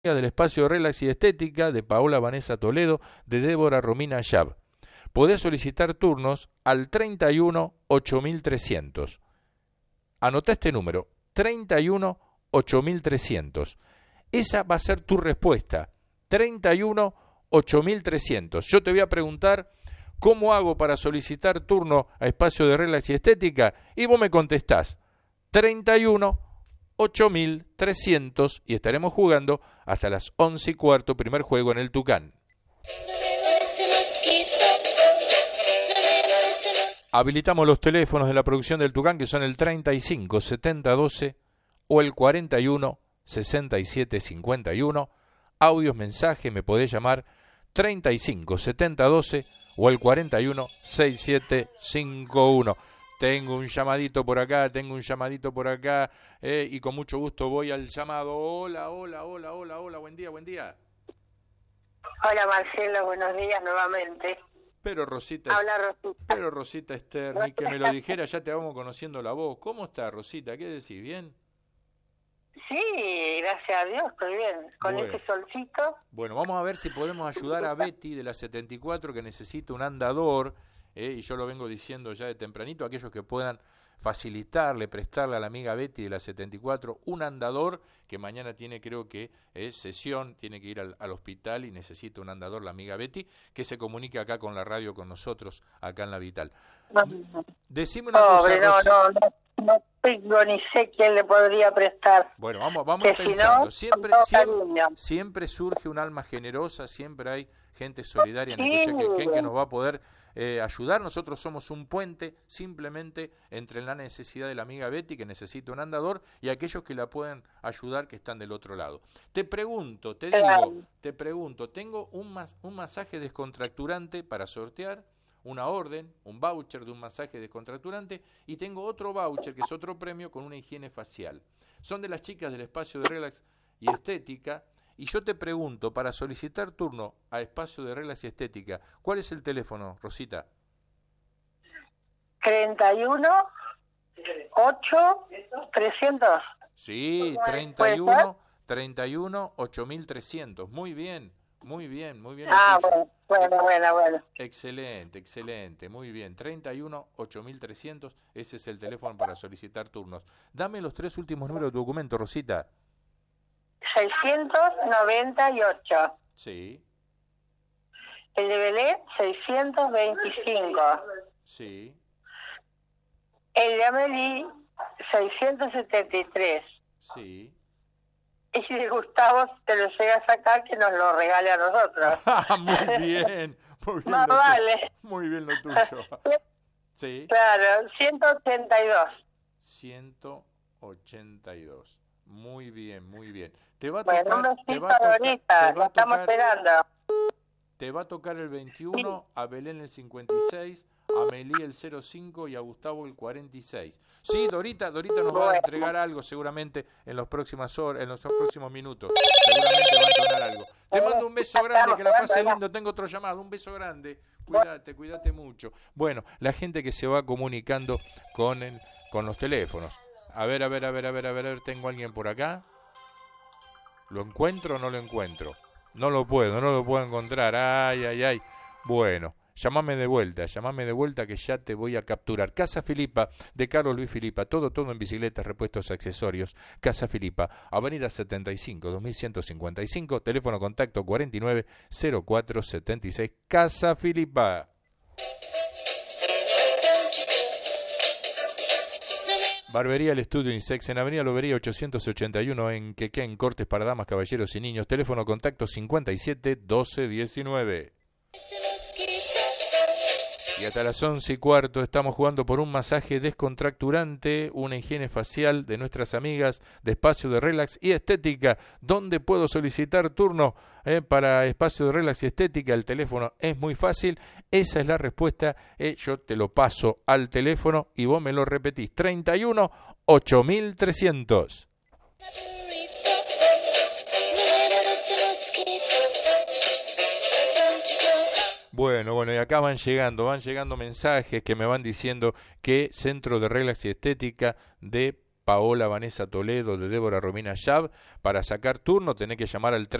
del espacio de Relax y Estética, de Paola Vanessa Toledo, de Débora Romina Yab. Podés solicitar turnos al 31 8300. Anotá este número, 31 8300. Esa va a ser tu respuesta, 31 8300. Yo te voy a preguntar, ¿cómo hago para solicitar turno a espacio de Relax y Estética? Y vos me contestás, 31 8300, y estaremos jugando hasta las 11:15, primer juego en el Tucán. Habilitamos los teléfonos de la producción del Tucán, que son el 35 70 12 o el 41 67 51. Audios, mensajes, me podés llamar 35 70 12 o el 41 67 51. Tengo un llamadito por acá, y con mucho gusto voy al llamado. Hola, buen día. Hola Marcelo, buenos días nuevamente. Pero Rosita. Habla Rosita. Pero Rosita Esther, ni que me lo dijera, ya te vamos conociendo la voz. ¿Cómo está, Rosita? ¿Qué decís? ¿Bien? Sí, gracias a Dios, estoy bien. Con Bueno. este solcito. Bueno, vamos a ver si podemos ayudar a Betty de la 74, que necesita un andador, y yo lo vengo diciendo ya de tempranito, aquellos que puedan facilitarle, prestarle a la amiga Betty de la 74 un andador, que mañana tiene, creo que sesión, tiene que ir al hospital y necesita un andador la amiga Betty, que se comunique acá con la radio, con nosotros, acá en La Vital. Decime una cosa, no tengo ni sé quién le podría prestar. Bueno, vamos que pensando. Si no, siempre surge un alma generosa, siempre hay gente solidaria en Sí. Necochea que nos va a poder ayudar. Nosotros somos un puente simplemente entre la necesidad de la amiga Betty, que necesita un andador, y aquellos que la pueden ayudar, que están del otro lado. Te pregunto, tengo un masaje descontracturante para sortear, una orden, un voucher de un masaje descontracturante, y tengo otro voucher, que es otro premio, con una higiene facial. Son de las chicas del espacio de Relax y Estética, y yo te pregunto, para solicitar turno a espacio de Relax y Estética, ¿cuál es el teléfono, Rosita? 31 8 300. Sí, 31 8300. Muy bien. Ah, bueno. Excelente, muy bien. 31 8300, ese es el teléfono para solicitar turnos. Dame los 3 últimos números de tu documento, Rosita. 698. Sí. El de Belén, 625. Sí. El de Amelie, 673. Sí. Y de Gustavo te lo llega a sacar, que nos lo regale a nosotros. Muy bien. Más vale. Muy bien lo tuyo. Sí. Claro, 182. 182. Muy bien. Te va a Bueno, tocar, un besito ahorita, lo estamos esperando. Te va a tocar el 21, a Belén el 56, a Melí el 05 y a Gustavo el 46. Sí, Dorita nos va a entregar algo seguramente en las próximas horas, en los próximos minutos. Seguramente va a entonar algo. Te mando un beso grande, que la pase lindo. Tengo otro llamado, un beso grande. Cuídate mucho. Bueno, la gente que se va comunicando con los teléfonos. A ver, tengo a alguien por acá. ¿Lo encuentro o no lo encuentro? No lo puedo encontrar. Ay. Bueno, llámame de vuelta que ya te voy a capturar. Casa Filipa, de Carlos Luis Filipa, todo en bicicletas, repuestos, accesorios. Casa Filipa, Avenida 75, 2155, teléfono contacto 49 04 76. Casa Filipa. Barbería El Estudio Unisex en Avenida Lobería 881 en Quequén, cortes para damas, caballeros y niños. Teléfono contacto 57 12 19. Y hasta las 11:15 estamos jugando por un masaje descontracturante, una higiene facial de nuestras amigas de Espacio de Relax y Estética. ¿Dónde puedo solicitar turno para Espacio de Relax y Estética? El teléfono es muy fácil. Esa es la respuesta. Yo te lo paso al teléfono y vos me lo repetís. 31 8300. Bueno, y acá van llegando mensajes que me van diciendo que Centro de Relax y Estética de Paola Vanessa Toledo, de Débora Romina Yab. Para sacar turno tenés que llamar al